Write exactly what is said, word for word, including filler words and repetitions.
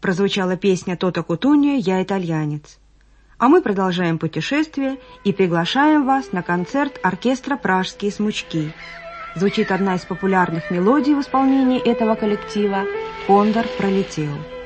прозвучала песня Тото Кутуньо «Я итальянец». А мы продолжаем путешествие и приглашаем вас на концерт оркестра «Пражские смычки». Звучит одна из популярных мелодий в исполнении этого коллектива «Кондор пролетел».